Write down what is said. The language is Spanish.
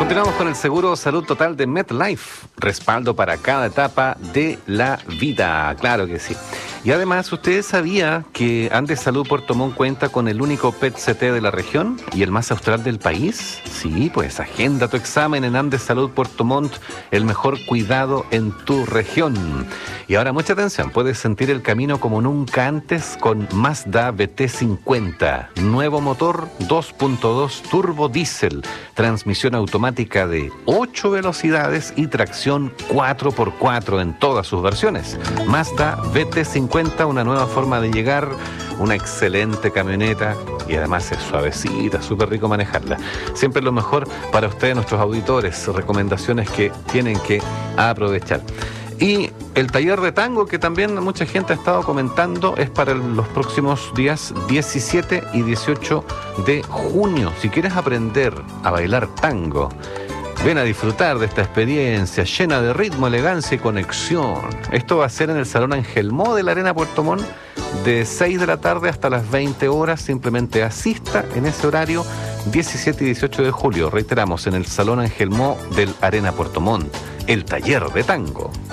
Continuamos con el seguro salud total de MetLife. Respaldo para cada etapa de la vida. Claro que sí. Y además, ¿usted sabía que Andes Salud Puerto Montt cuenta con el único PET-CT de la región y el más austral del país? Sí, pues agenda tu examen en Andes Salud Puerto Montt, el mejor cuidado en tu región. Y ahora, mucha atención, puedes sentir el camino como nunca antes con Mazda BT50. Nuevo motor 2.2 turbo diésel, transmisión automática de 8 velocidades y tracción 4x4 en todas sus versiones. Mazda BT50, una nueva forma de llegar, una excelente camioneta y además es suavecita, súper rico manejarla. Siempre lo mejor para ustedes, nuestros auditores, recomendaciones que tienen que aprovechar. Y el taller de tango, que también mucha gente ha estado comentando, es para los próximos días 17 y 18 de junio. Si quieres aprender a bailar tango, ven a disfrutar de esta experiencia llena de ritmo, elegancia y conexión. Esto va a ser en el Salón Angelmó de la Arena Puerto Montt, de 6 de la tarde hasta las 20 horas. Simplemente asista en ese horario, 17 y 18 de julio. Reiteramos, en el Salón Angelmó del Arena Puerto Montt, el taller de tango.